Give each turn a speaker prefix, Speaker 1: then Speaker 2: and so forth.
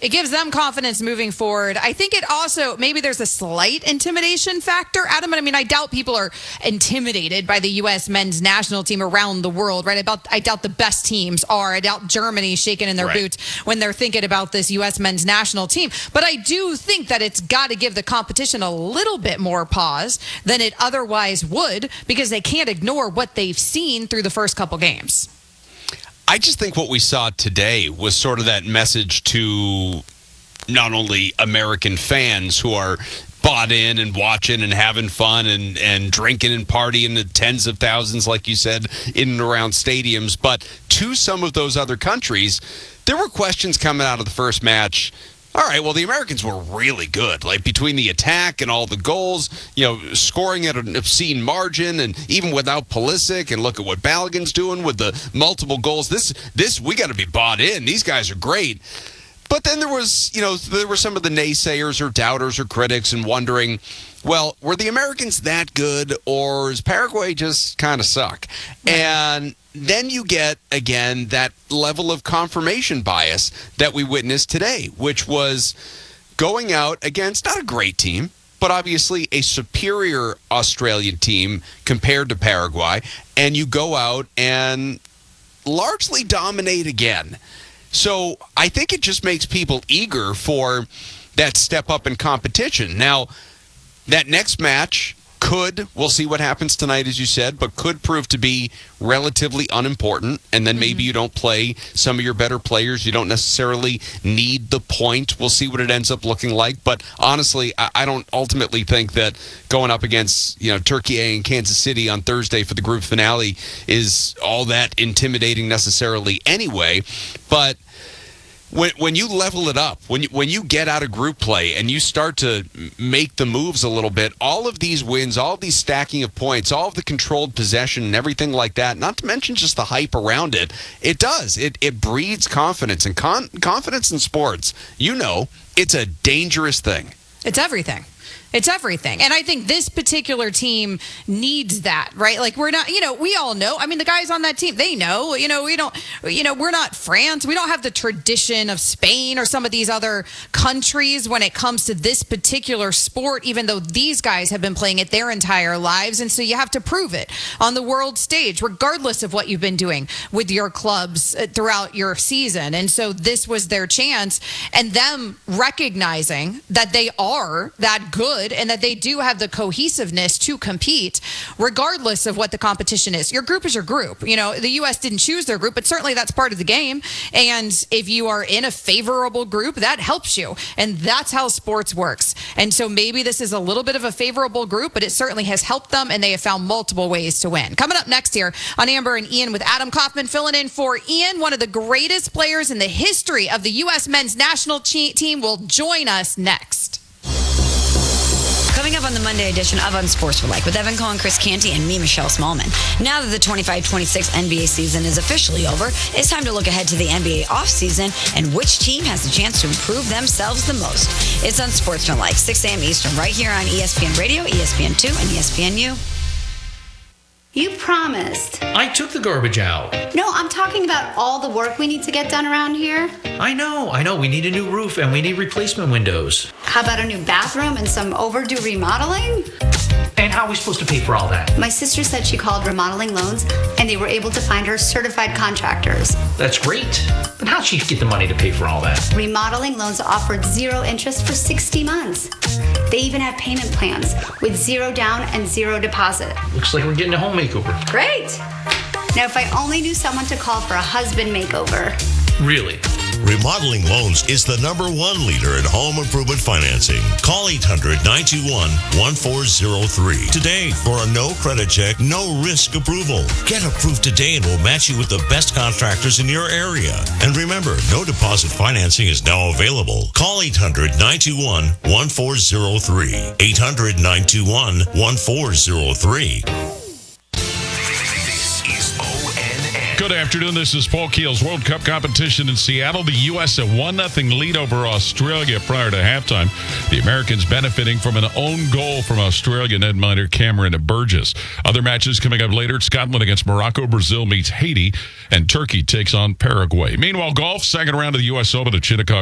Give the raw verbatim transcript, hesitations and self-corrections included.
Speaker 1: It gives them confidence moving forward. I think it also, maybe there's a slight intimidation factor, Adam. I mean, I doubt people are intimidated by the U S men's national team around the world, right? I doubt, I doubt the best teams are. I doubt Germany shaking in their right. boots when they're thinking about this U S men's national team. But I do think that it's got to give the competition a little bit more pause than it otherwise would, because they can't ignore what they've seen through the first couple games.
Speaker 2: I just think what we saw today was sort of that message to not only American fans who are bought in and watching and having fun and, and drinking and partying the tens of thousands, like you said, in and around stadiums, but to some of those other countries, there were questions coming out of the first match. All right, well, the Americans were really good. Like, between the attack and all the goals, you know, scoring at an obscene margin, and even without Pulisic, and look at what Balogun's doing with the multiple goals. This, this we got to be bought in. These guys are great. But then there was, you know, there were some of the naysayers or doubters or critics and wondering, well, were the Americans that good, or is Paraguay just kind of suck? And then you get, again, that level of confirmation bias that we witnessed today, which was going out against not a great team, but obviously a superior Australian team compared to Paraguay, and you go out and largely dominate again. So I think it just makes people eager for that step up in competition. Now, that next match could, we'll see what happens tonight, as you said, but could prove to be relatively unimportant. And then maybe mm-hmm. you don't play some of your better players. You don't necessarily need the point. We'll see what it ends up looking like. But honestly, I, I don't ultimately think that going up against, you know, Turkey and Kansas City on Thursday for the group finale is all that intimidating necessarily anyway. But When when you level it up, when you, when you get out of group play and you start to make the moves a little bit, all of these wins, all of these stacking of points, all of the controlled possession and everything like that, not to mention just the hype around it, it does. It it breeds confidence. And con- confidence in sports, you know, it's a dangerous thing.
Speaker 1: It's everything. It's everything. And I think this particular team needs that, right? Like, we're not, you know, we all know. I mean, the guys on that team, they know, you know, we don't, you know, we're not France. We don't have the tradition of Spain or some of these other countries when it comes to this particular sport, even though these guys have been playing it their entire lives. And so you have to prove it on the world stage, regardless of what you've been doing with your clubs throughout your season. And so this was their chance, and them recognizing that they are that good and that they do have the cohesiveness to compete regardless of what the competition is. Your group is your group. You know, the U S didn't choose their group, but certainly that's part of the game. And if you are in a favorable group, that helps you. And that's how sports works. And so maybe this is a little bit of a favorable group, but it certainly has helped them, and they have found multiple ways to win. Coming up next here on Amber and Ian with Adam Kaufman filling in for Ian, one of the greatest players in the history of the U S men's national team, will join us next.
Speaker 3: Coming up on the Monday edition of Unsportsmanlike with Evan Cohen, Chris Canty, and me, Michelle Smallman. Now that the twenty-five twenty-six N B A season is officially over, it's time to look ahead to the N B A offseason and which team has the chance to improve themselves the most. It's Unsportsmanlike, six a.m. Eastern, right here on E S P N Radio, E S P N two, and E S P N U.
Speaker 4: You promised.
Speaker 5: I took the garbage out.
Speaker 4: No, I'm talking about all the work we need to get done around here.
Speaker 5: I know, I know. We need a new roof and we need replacement windows.
Speaker 4: How about a new bathroom and some overdue remodeling?
Speaker 5: And how are we supposed to pay for all that?
Speaker 4: My sister said she called Remodeling Loans and they were able to find her certified contractors.
Speaker 5: That's great. But how'd she get the money to pay for all that?
Speaker 4: Remodeling Loans offered zero interest for sixty months. They even have payment plans with zero down and zero deposit.
Speaker 5: Looks like we're getting a home makeover.
Speaker 4: Great. Now, if I only knew someone to call for a husband makeover.
Speaker 5: Really?
Speaker 6: Remodeling Loans is the number one leader in home improvement financing. Call eight hundred, nine two one, one four zero three today for a no credit check, no risk approval. Get approved today and we'll match you with the best contractors in your area. And remember, no deposit financing is now available. Call eight hundred, nine two one, one four zero three. eight hundred, nine two one, one four zero three.
Speaker 7: Good afternoon. This is Paul Keel's World Cup competition in Seattle. The U S a one nothing lead over Australia prior to halftime. The Americans benefiting from an own goal from Australia netminder Cameron Burgess. Other matches coming up later. Scotland against Morocco. Brazil meets Haiti. And Turkey takes on Paraguay. Meanwhile, golf, second round of the U S Open at Shinnecock